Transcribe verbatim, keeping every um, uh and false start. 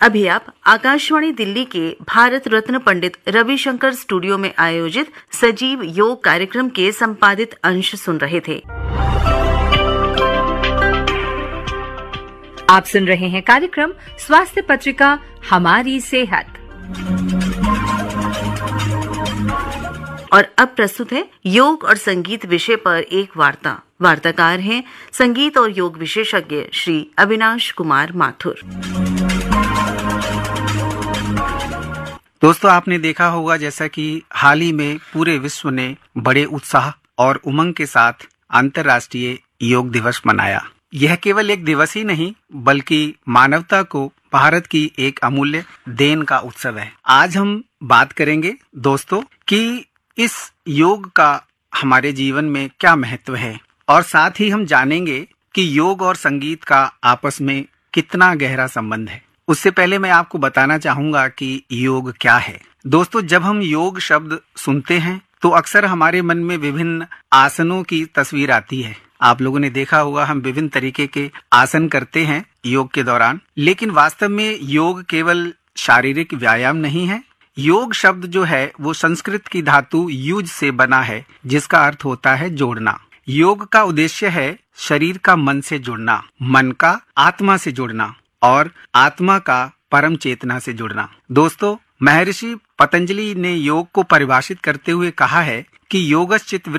अभी आप आकाशवाणी दिल्ली के भारत रत्न पंडित रविशंकर स्टूडियो में आयोजित सजीव योग कार्यक्रम के संपादित अंश सुन रहे थे। आप सुन रहे हैं कार्यक्रम स्वास्थ्य पत्रिका हमारी सेहत। और अब प्रस्तुत है योग और संगीत विषय पर एक वार्ता। वार्ताकार हैं संगीत और योग विशेषज्ञ श्री अविनाश कुमार माथुर। दोस्तों, आपने देखा होगा जैसा कि हाल ही में पूरे विश्व ने बड़े उत्साह और उमंग के साथ अंतर्राष्ट्रीय योग दिवस मनाया। यह केवल एक दिवस ही नहीं बल्कि मानवता को भारत की एक अमूल्य देन का उत्सव है। आज हम बात करेंगे दोस्तों कि इस योग का हमारे जीवन में क्या महत्व है, और साथ ही हम जानेंगे कि योग और संगीत का आपस में कितना गहरा संबंध है। उससे पहले मैं आपको बताना चाहूंगा कि योग क्या है। दोस्तों, जब हम योग शब्द सुनते हैं तो अक्सर हमारे मन में विभिन्न आसनों की तस्वीर आती है। आप लोगों ने देखा होगा हम विभिन्न तरीके के आसन करते हैं योग के दौरान, लेकिन वास्तव में योग केवल शारीरिक व्यायाम नहीं है। योग शब्द जो है वो संस्कृत की धातु युज से बना है, जिसका अर्थ होता है जोड़ना। योग का उद्देश्य है शरीर का मन से जुड़ना, मन का आत्मा से जुड़ना और आत्मा का परम चेतना से जुड़ना। दोस्तों, महर्षि पतंजलि ने योग को परिभाषित करते हुए कहा है कि योगश्चित